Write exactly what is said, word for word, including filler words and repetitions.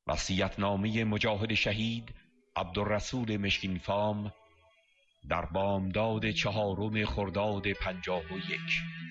وصیت‌نامه مجاهد شهید عبدالرسول مشکین فام در بامداد چهارم خرداد پنجاه و یک.